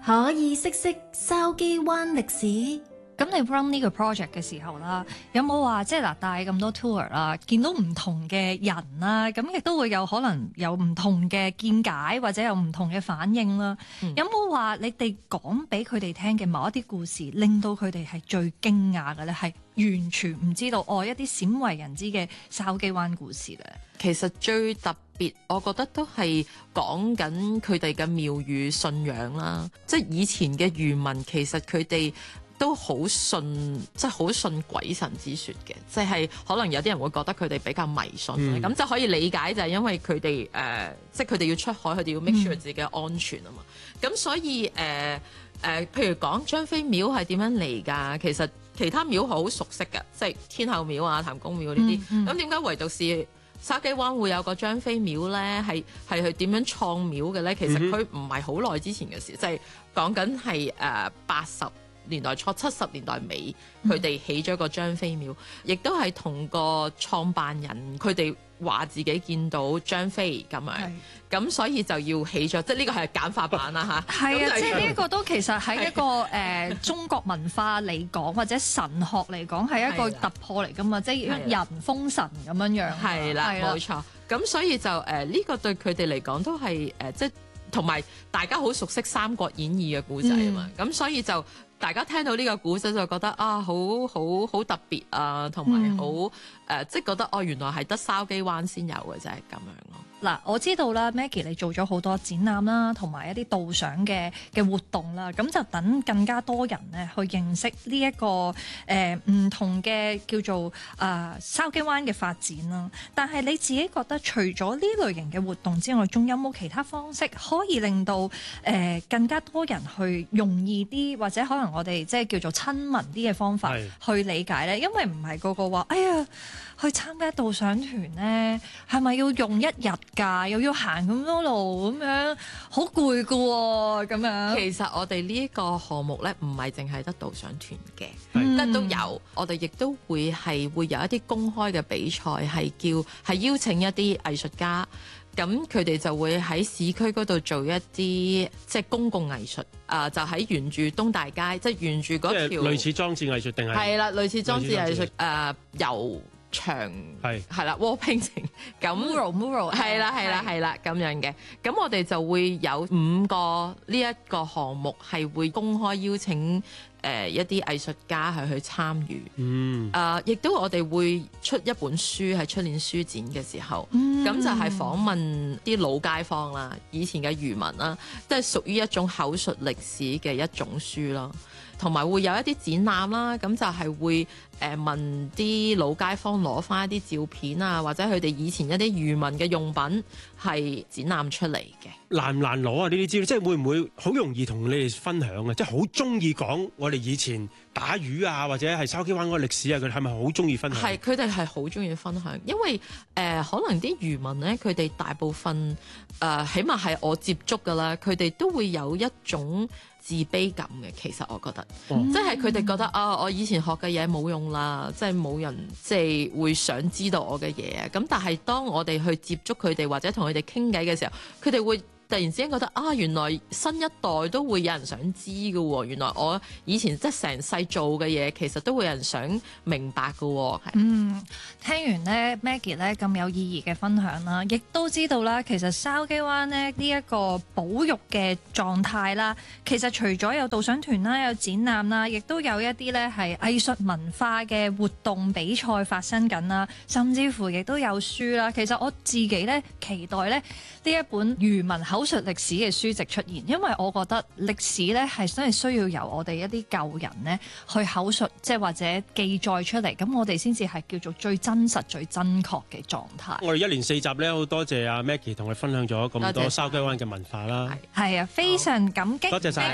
可以識筲箕灣歷史。 咁你 run 呢個 project 嘅時候啦，有冇話即係嗱帶咁多 tour 啦，見到唔同嘅人啦，咁亦都會有可能有唔同嘅見解或者有唔同嘅反應啦。有冇話你哋講俾佢哋聽嘅某一啲故事，令到佢哋係最驚訝嘅咧？係完全唔知道一啲鮮為人知嘅筲箕灣故事咧？ 其實最特別，我覺得都係講緊佢哋嘅廟宇信仰啦。即係以前嘅漁民，其實佢哋都好信，即係好信鬼神之說嘅，即係可能有啲人會覺得佢哋比較迷信，咁就可以理解，就係因為佢哋即係佢哋要出海，佢哋要 make sure 自己安全啊嘛。咁所以譬如講張飛廟係點樣嚟㗎？其實其他廟係好熟悉嘅，即係天后廟啊、譚公廟呢啲。咁點解唯獨是筲箕灣會有個張飛廟咧？係佢點樣創廟嘅咧？其實佢唔係好耐之前嘅事，即係講緊係80年代初70年代尾，佢哋起咗個張飛廟，亦都係同個創辦人佢哋話自己見到張飛咁樣，咁所以就要起咗，即係呢個係簡化版啦嚇。 係啊，即係呢一個都其實喺一個中國文化嚟講，或者神學嚟講係一個突破嚟噶嘛，即係人封神咁樣樣。係啦， 冇錯。咁所以就呢個對佢哋嚟講都係即係同埋大家好熟悉《三國演義》嘅故仔啊嘛，咁所以就大家聽到呢個故仔就覺得啊，好特別啊，同埋好即係覺得原來係得筲箕灣先有嘅啫，咁樣咯。 嗱，我知道啦 ，Maggie 你做咗好多展覽啦，同埋一啲導賞嘅活動啦，咁就等更加多人咧去認識呢一個唔同嘅叫做筲箕灣嘅發展啦。但係你自己覺得，除咗呢類型嘅活動之外，仲有冇其他方式可以令到更加多人去容易啲，或者可能我哋即係叫做親民啲嘅方法去理解咧？因為唔係個個話，哎呀，去參加導賞團咧，係咪要用一日㗎？又要行咁多路咁樣，好攰㗎喎，咁樣。 其實我哋呢一個項目咧，唔係淨係得導賞團嘅，都有。我哋亦都會有一啲公開嘅比賽，係邀請一啲藝術家。咁佢哋就會喺市區嗰度做一啲即係公共藝術，就喺沿住東大街，即係沿住嗰條類似裝置藝術定係？係啦，類似裝置藝術遊場係啦 wall painting 咁 mural 係啦咁樣嘅。咁我哋就會有5個呢一個項目係會公開邀請一啲藝術家去參與，亦都我哋會出一本書喺出年書展嘅時候，咁就係訪問啲老街坊啦，以前嘅漁民啦，即係屬於一種口述歷史嘅一種書咯，同埋會有一啲展覽啦，咁就係會問啲老街坊攞翻一啲照片啊，或者佢哋以前一啲漁民嘅用品係展覽出嚟嘅。 難唔難攞啊？呢啲資料即係會唔會好容易同你哋分享啊？即係好中意講我哋以前打魚啊，或者係筲箕灣嗰個歷史啊，佢哋係咪好中意分享？ 係，佢哋係好中意分享，因為可能啲漁民咧，佢哋大部分起碼係我接觸㗎啦，佢哋都會有一種自卑感嘅。其實我覺得，即係佢哋覺得我以前學嘅嘢冇用啦，即係冇人即係會想知道我嘅嘢啊。咁但係當我哋去接觸佢哋或者同佢哋傾偈嘅時候，佢哋會突然之間覺得原來新一代都會有人想知嘅喎，原來我以前即係成世做嘅嘢，其實都會有人想明白嘅喎。 聽完咧 Maggie 咧咁有意義嘅分享啦，亦都知道啦，其實筲箕灣咧呢一個保育嘅狀態啦，其實除咗有導賞團啦、有展覽啦，亦都有一啲咧係藝術文化嘅活動比賽發生緊啦，甚至乎亦都有書啦。其實我自己咧期待咧呢一本漁民口述歷史嘅書籍出現，因為我覺得歷史咧係真係需要由我哋一啲舊人咧去口述，即係或者記載出嚟，咁我哋先至係叫做最真實、最真確嘅狀態。 我哋一連4集咧，好多謝阿 Maggie 同我哋分享咗咁多筲箕灣嘅文化啦。 係啊，非常感激。 多謝晒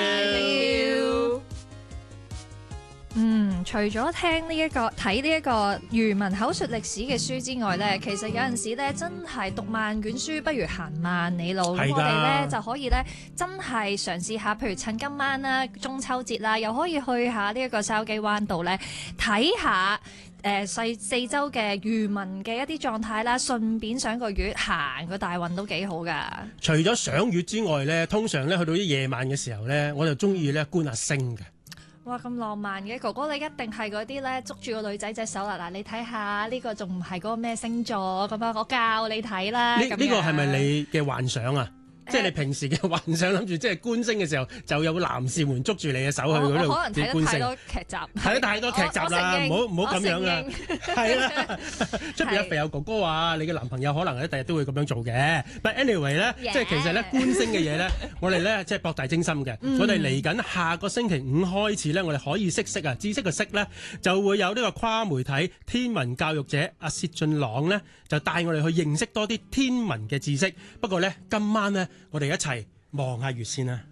Maggie。除咗聽睇呢一個漁民口述歷史嘅書之外咧，其實有陣時咧真係讀萬卷書不如行萬里路。咁我哋咧就可以咧真係嘗試下，譬如趁今晚啦、中秋節啦，又可以去下呢一個筲箕灣度咧睇下四周嘅漁民嘅一啲狀態啦，順便賞個月行個大運都幾好㗎。 除咗賞月之外咧，通常咧去到啲夜晚嘅時候咧，我就中意咧觀下星嘅。 哇，咁浪漫嘅哥哥，你一定係嗰啲咧捉住個女仔隻手啦！嗱，你睇下呢個仲唔係嗰個咩星座咁樣？我教你睇啦。 呢個係咪你嘅幻想啊？即係你平時嘅幻想，諗住即係觀星嘅時候，就有男士們捉住你嘅手去嗰度可能睇得太多劇集， 睇得太多劇集啦，唔好咁樣啦，係啦。出邊有肥友哥哥話，你嘅男朋友可能咧第日都會咁樣做嘅。But anyway 咧，即係其實咧觀星嘅嘢咧，我哋咧即係博大精深嘅。我哋嚟緊下個星期五開始咧，我哋可以識啊，知識嘅識咧就會有呢個跨媒體天文教育者阿薛俊朗咧，就帶我哋去認識多啲天文嘅知識。不過咧，今晚咧，我哋一齊望下月先啦。